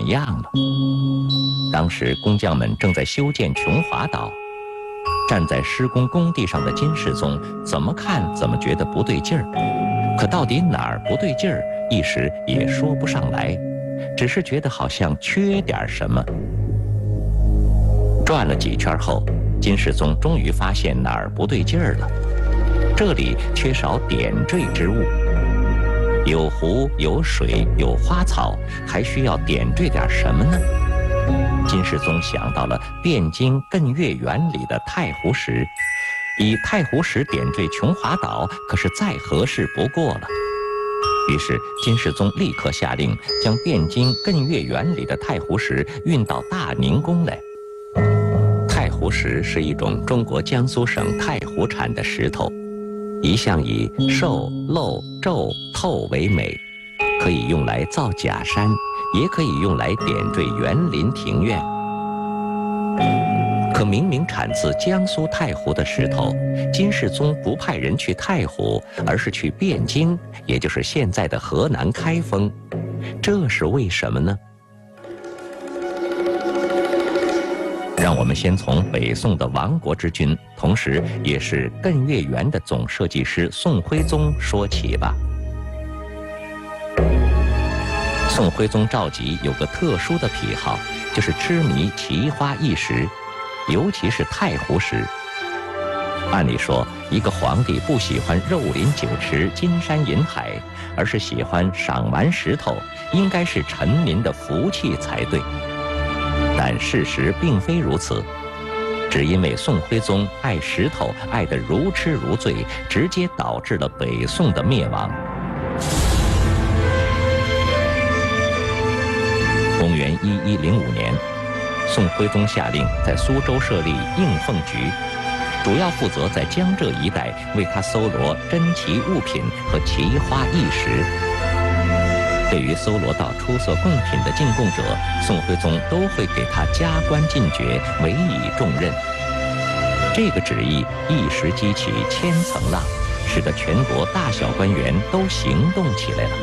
样了。当时工匠们正在修建琼华岛，站在施工工地上的金世宗怎么看怎么觉得不对劲儿，可到底哪儿不对劲儿，一时也说不上来，只是觉得好像缺点什么。转了几圈后，金世宗终于发现哪儿不对劲儿了，这里缺少点缀之物。有湖有水有花草，还需要点缀点什么呢？金世宗想到了汴京艮岳园里的太湖石，以太湖石点缀琼华岛可是再合适不过了。于是金世宗立刻下令将汴京艮岳园里的太湖石运到大宁宫来。太湖石是一种中国江苏省太湖产的石头，一向以瘦、露、皱、透为美，可以用来造假山，也可以用来点缀园林庭院。可明明产自江苏太湖的石头，金世宗不派人去太湖，而是去汴京，也就是现在的河南开封，这是为什么呢？让我们先从北宋的亡国之君，同时也是艮岳园的总设计师宋徽宗说起吧。宋徽宗赵佶有个特殊的癖好，就是痴迷奇花异石，尤其是太湖石。按理说，一个皇帝不喜欢肉林酒池、金山银海，而是喜欢赏玩石头，应该是臣民的福气才对。但事实并非如此，只因为宋徽宗爱石头爱得如痴如醉，直接导致了北宋的灭亡。公元1105年，宋徽宗下令在苏州设立应奉局，主要负责在江浙一带为他搜罗珍奇物品和奇花异石。对于搜罗到出色贡品的进贡者，宋徽宗都会给他加官进爵，委以重任。这个旨意一时激起千层浪，使得全国大小官员都行动起来了。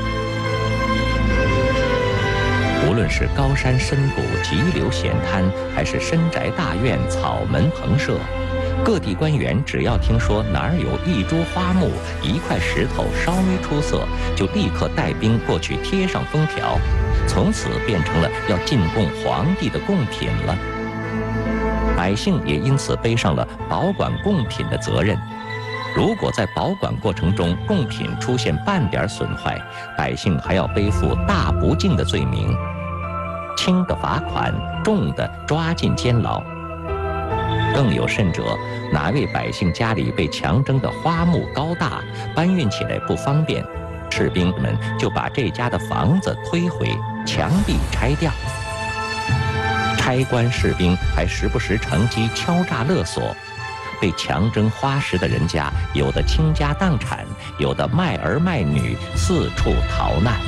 无论是高山深谷、急流险滩，还是深宅大院、草门棚舍，各地官员只要听说哪儿有一株花木、一块石头稍微出色，就立刻带兵过去贴上封条，从此变成了要进贡皇帝的贡品了。百姓也因此背上了保管贡品的责任。如果在保管过程中贡品出现半点损坏，百姓还要背负大不敬的罪名，轻的罚款，重的抓进监牢。更有甚者，哪位百姓家里被强征的花木高大，搬运起来不方便，士兵们就把这家的房子推毁，墙壁拆掉。差官士兵还时不时乘机敲诈勒索，被强征花石的人家，有的倾家荡产，有的卖儿卖女，四处逃难。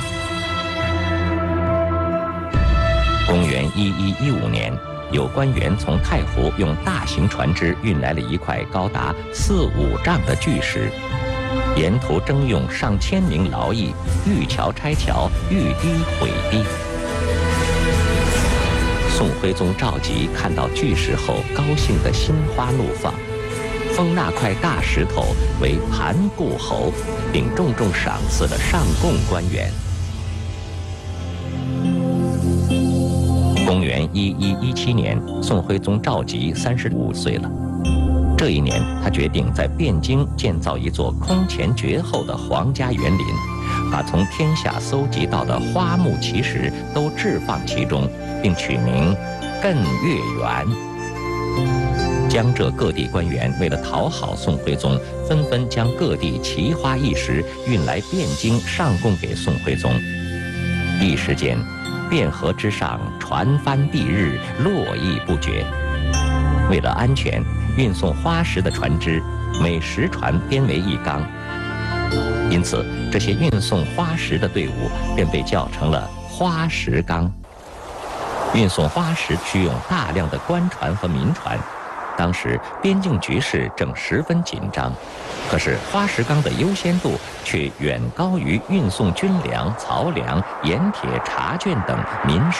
公元1115年，有官员从太湖用大型船只运来了一块高达4、5丈的巨石，沿途征用上千名劳役，遇桥拆桥，遇堤毁堤。宋徽宗赵佶看到巨石后，高兴得心花怒放，封那块大石头为盘固侯，并重重赏赐了上贡官员。公元1117年，宋徽宗赵佶35岁了。这一年，他决定在汴京建造一座空前绝后的皇家园林，把从天下搜集到的花木奇石都置放其中，并取名艮岳园。江浙各地官员为了讨好宋徽宗，纷纷将各地奇花异石运来汴京上贡给宋徽宗。一时间，汴河之上船帆蔽日，络绎不绝。为了安全，运送花石的船只每10船编为一缸，因此这些运送花石的队伍便被叫成了花石纲。运送花石需用大量的官船和民船，当时边境局势正十分紧张，可是花石纲的优先度却远高于运送军粮、漕粮、盐铁、茶券等民